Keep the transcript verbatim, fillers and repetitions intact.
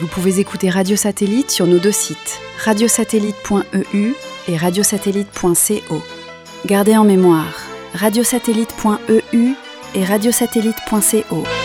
Vous pouvez écouter Radio Satellite sur nos deux sites, radiosatellite point e u et radiosatellite point co. Gardez en mémoire, radiosatellite point e u et radiosatellite point co.